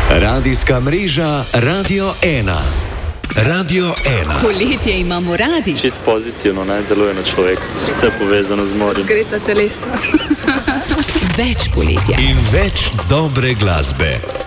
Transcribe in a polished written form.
Radijska mreža Radio 1. Radio 1. Poletje imamo radi. Čist pozitivno naj deluje na človeka. Vse povezano z morjem. Zgreta telesa. Več poletja. In več dobre glasbe.